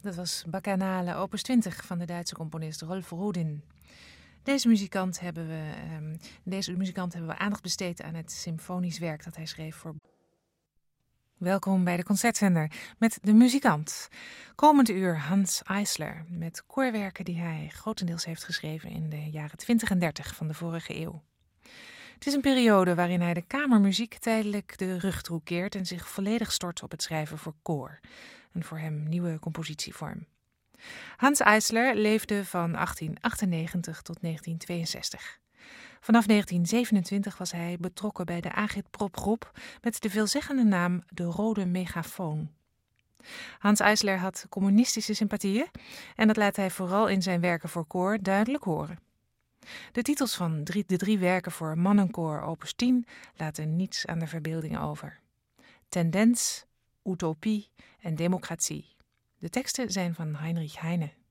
Dat was Bacchanale opus 20 van de Duitse componist Rolf Rudin. Deze muzikant hebben we aandacht besteed aan het symfonisch werk dat hij schreef voor... Welkom bij de Concertzender met de muzikant. Komend uur Hans Eisler met koorwerken die hij grotendeels heeft geschreven in de jaren 20 en 30 van de vorige eeuw. Het is een periode waarin hij de kamermuziek tijdelijk de rug toekeert en zich volledig stort op het schrijven voor koor. Een voor hem nieuwe compositievorm. Hans Eisler leefde van 1898 tot 1962. Vanaf 1927 was hij betrokken bij de Agitprop-groep met de veelzeggende naam de Rode Megafoon. Hans Eisler had communistische sympathieën en dat laat hij vooral in zijn werken voor koor duidelijk horen. De titels van de drie werken voor mannenkoor opus 10 laten niets aan de verbeelding over. Tendens, Utopie en Democratie. De teksten zijn van Heinrich Heine.